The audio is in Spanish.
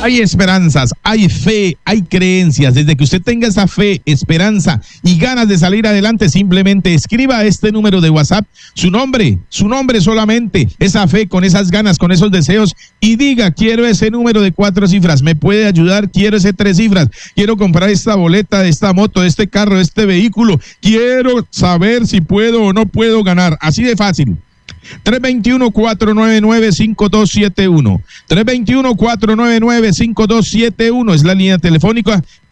Hay esperanzas, hay fe, hay creencias. Desde que usted tenga esa fe, esperanza y ganas de salir adelante, simplemente escriba a este número de WhatsApp su nombre solamente, esa fe, con esas ganas, con esos deseos, y diga: quiero ese número de 4 cifras, me puede ayudar, quiero ese 3 cifras, quiero comprar esta boleta de esta moto, de este carro, de este vehículo, quiero saber si puedo o no puedo ganar. Así de fácil. 321-499-5271. 321-499-5271 es la línea telefónica